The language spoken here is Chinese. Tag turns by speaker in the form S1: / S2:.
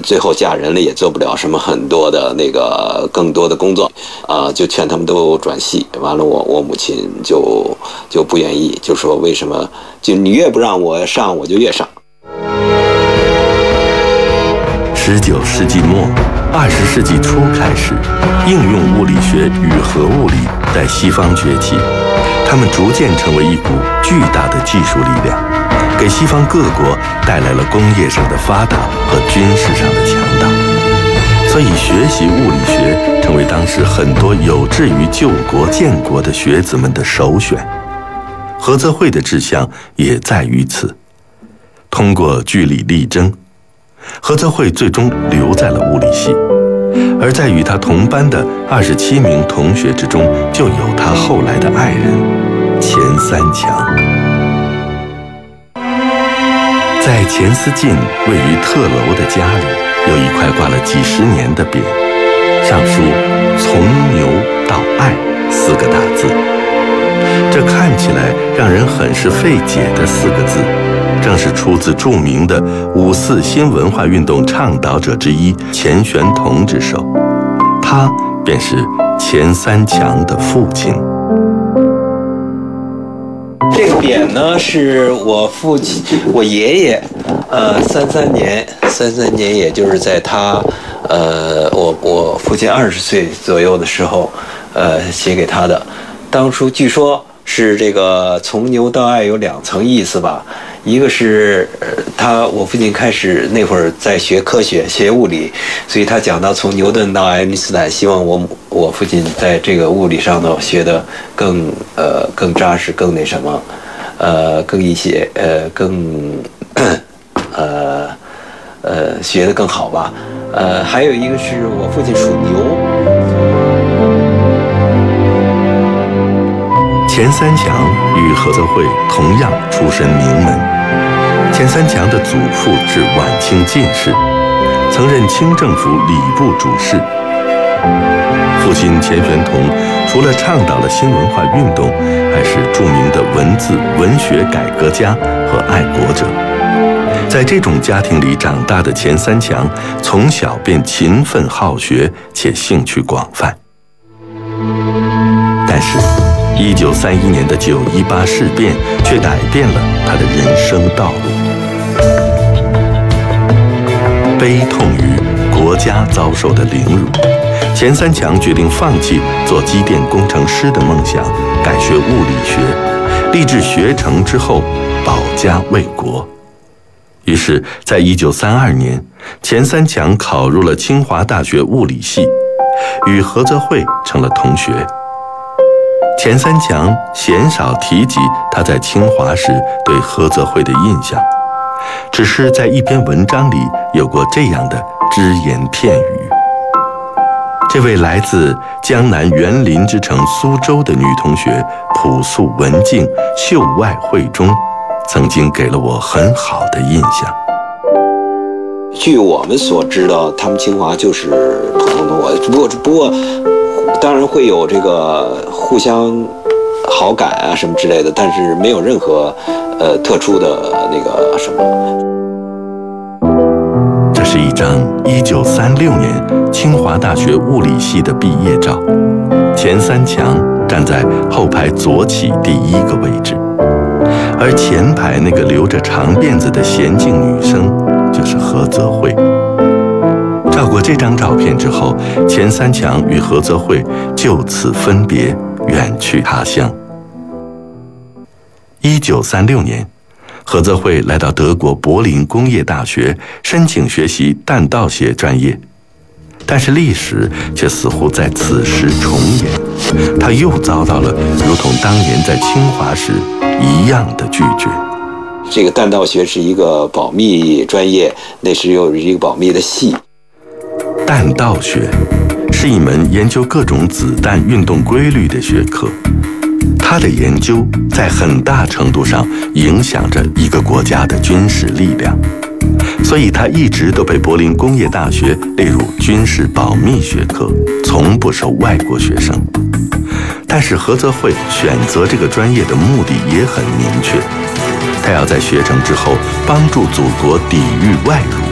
S1: 最后嫁人了，也做不了什么很多的那个更多的工作，就劝他们都转系。完了我母亲就不愿意，就说为什么就你越不让我上，我就越上。
S2: 19世纪末20世纪初开始，应用物理学与核物理在西方崛起，它们逐渐成为一股巨大的技术力量，给西方各国带来了工业上的发达和军事上的强大。所以学习物理学成为当时很多有志于救国建国的学子们的首选。菏泽会的志向也在于此。通过据理力争，菏泽会最终留在了物理系，而在与他同班的27名同学之中，就有他后来的爱人钱三强。在钱思进位于特楼的家里，有一块挂了几十年的匾，上书“从牛到爱”4个大字。这看起来让人很是费解的4个字，正是出自著名的5·4新文化运动倡导者之一钱玄同之手，他便是钱三强的父亲。
S1: 这个匾呢，是我父亲，我爷爷，33年，也就是在他我父亲20岁左右的时候，写给他的。当初据说是这个从牛到爱有2层意思吧，一个是我父亲开始那会儿在学科学学物理，所以他讲到从牛顿到爱因斯坦，希望我父亲在这个物理上呢学得更扎实，更那什么，更一些学得更好吧。还有一个是我父亲属牛。
S2: 钱三强与菏泽会同样出身名门。钱三强的祖父是晚清进士，曾任清政府礼部主事。父亲钱玄同除了倡导了新文化运动，还是著名的文学改革家和爱国者。在这种家庭里长大的钱三强，从小便勤奋好学，且兴趣广泛。但是1931年的9·18事变却改变了他的人生道路。悲痛于国家遭受的凌辱，钱三强决定放弃做机电工程师的梦想，改学物理学，立志学成之后保家卫国。于是在1932年，钱三强考入了清华大学物理系，与菏泽会成了同学。钱三强鲜少提及他在清华时对菏泽会的印象，只是在一篇文章里有过这样的只言片语。这位来自江南园林之城苏州的女同学，朴素文静，秀外慧中，曾经给了我很好的印象。
S1: 据我们所知道，他们清华就是普通同学，不过当然会有这个互相好感啊什么之类的，但是没有任何特殊的那个什么。
S2: 这是一张1936年清华大学物理系的毕业照，钱三强站在后排左起第1个位置，而前排那个留着长辫子的娴静女生就是菏泽会。照过这张照片之后，钱三强与菏泽会就此分别，远去他乡。1936年，菏泽会来到德国柏林工业大学申请学习弹道学专业，但是历史却似乎在此时重演，他又遭到了如同当年在清华时一样的拒绝。
S1: 这个弹道学是一个保密专业，那时有一个保密的系。
S2: 弹道学是一门研究各种子弹运动规律的学科，它的研究在很大程度上影响着一个国家的军事力量，所以它一直都被柏林工业大学列入军事保密学科，从不收外国学生。但是菏泽会选择这个专业的目的也很明确，他要在学成之后帮助祖国抵御外辱，